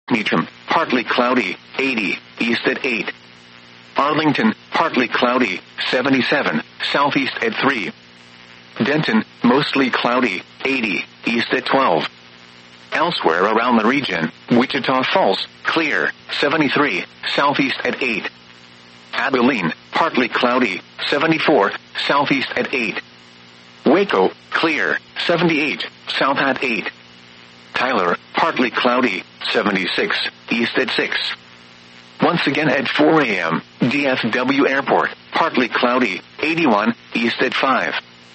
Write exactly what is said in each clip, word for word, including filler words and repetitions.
Meacham, partly cloudy, eighty, east at eight. Arlington, partly cloudy, seventy-seven, southeast at three. Denton, mostly cloudy, eighty, east at twelve. Elsewhere around the region, Wichita Falls, clear, seventy-three, southeast at eight. Abilene, partly cloudy, seventy-four, southeast at eight. Waco, clear, seventy-eight, south at eight. Tyler, partly cloudy, seventy-six, east at six. Once again at four a.m., D F W Airport, partly cloudy, eighty-one, east at five.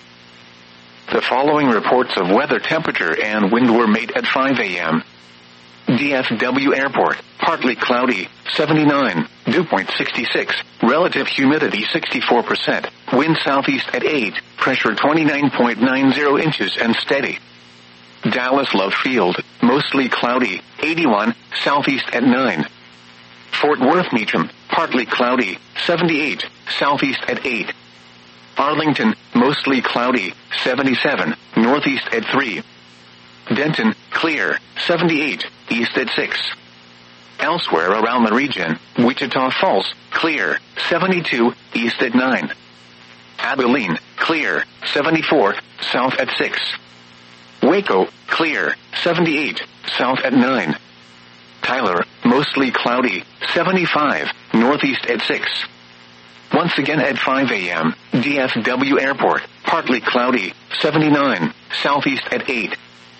The following reports of weather temperature and wind were made at five a.m. D F W Airport, partly cloudy, seventy-nine, dew point sixty-six, relative humidity sixty-four percent, wind southeast at eight, pressure twenty-nine point nine zero inches and steady. Dallas Love Field, mostly cloudy, eighty-one, southeast at nine. Fort Worth Meacham, partly cloudy, seventy-eight, southeast at eight. Arlington, mostly cloudy, seventy-seven, northeast at three. Denton, clear, seventy-eight, east at six. Elsewhere around the region, Wichita Falls, clear, seventy-two, east at nine. Abilene, clear, seventy-four, south at six. Waco, clear, seventy-eight, south at nine. Tyler, mostly cloudy, seventy-five, northeast at six. Once again at five a.m., D F W Airport, partly cloudy, seventy-nine, southeast at eight.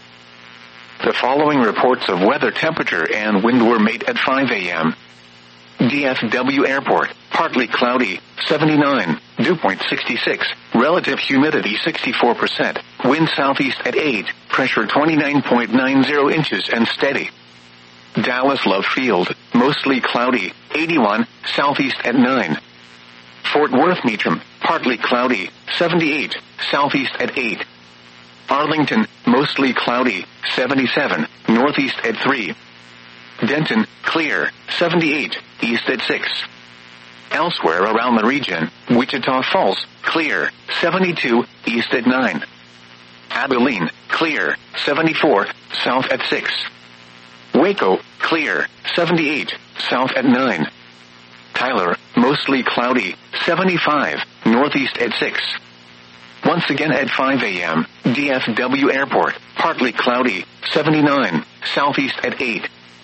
The following reports of weather temperature and wind were made at five a.m. D F W Airport, partly cloudy, seventy-nine, dew point sixty-six, relative humidity sixty-four percent, wind southeast at eight, pressure twenty-nine point nine zero inches and steady. Dallas Love Field, mostly cloudy, eighty-one, southeast at nine. Fort Worth Meacham, partly cloudy, seventy-eight, southeast at eight. Arlington, mostly cloudy, seventy-seven, northeast at three. Denton, clear, seventy-eight, east at six. Elsewhere around the region, Wichita Falls, clear, seventy-two, east at nine. Abilene, clear, seventy-four, south at six. Waco, clear, seventy-eight, south at nine. Tyler, mostly cloudy, seventy-five, northeast at six. Once again at five a.m., D F W Airport, partly cloudy, seventy-nine, southeast at eight.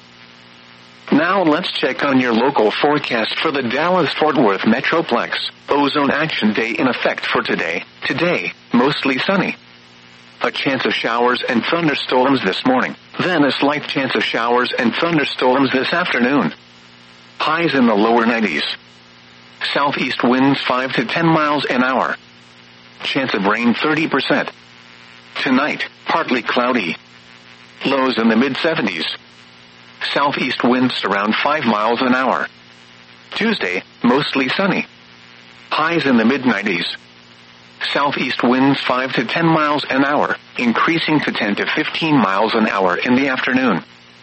Now let's check on your local forecast for the Dallas-Fort Worth Metroplex. Ozone Action Day in effect for today. Today, mostly sunny. A chance of showers and thunderstorms this morning, then a slight chance of showers and thunderstorms this afternoon. Highs in the lower nineties. Southeast winds five to ten miles an hour. Chance of rain thirty percent. Tonight, partly cloudy. Lows in the mid-seventies. Southeast winds around five miles an hour. Tuesday, mostly sunny. Highs in the mid-nineties. Southeast winds five to ten miles an hour, increasing to ten to fifteen miles an hour in the afternoon.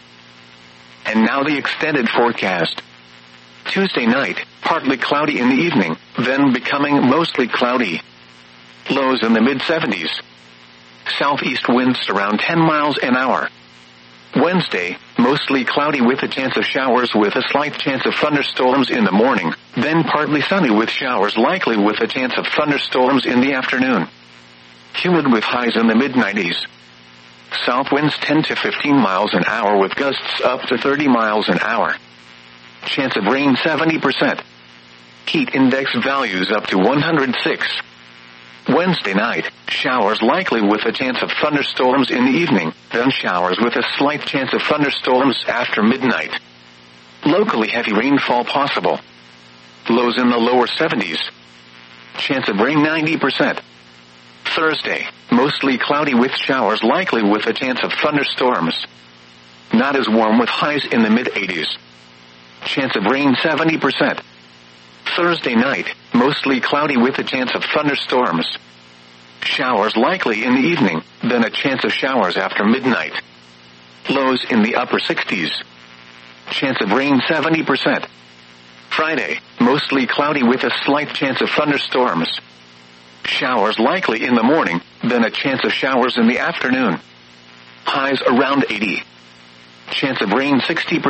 And now the extended forecast. Tuesday night, partly cloudy in the evening, then becoming mostly cloudy. Lows in the mid-seventies. Southeast winds around ten miles an hour. Wednesday, mostly cloudy with a chance of showers with a slight chance of thunderstorms in the morning, then partly sunny with showers likely with a chance of thunderstorms in the afternoon. Humid with highs in the mid-nineties. South winds ten to fifteen miles an hour with gusts up to thirty miles an hour. Chance of rain seventy percent. Heat index values up to one hundred six. Wednesday night, showers likely with a chance of thunderstorms in the evening, then showers with a slight chance of thunderstorms after midnight. Locally heavy rainfall possible. Lows in the lower seventies. Chance of rain ninety percent. Thursday, mostly cloudy with showers likely with a chance of thunderstorms. Not as warm with highs in the mid-eighties. Chance of rain seventy percent. Thursday night, mostly cloudy with a chance of thunderstorms. Showers likely in the evening, then a chance of showers after midnight. Lows in the upper sixties. Chance of rain seventy percent. Friday, mostly cloudy with a slight chance of thunderstorms. Showers likely in the morning, then a chance of showers in the afternoon. Highs around eighty. Chance of rain sixty percent.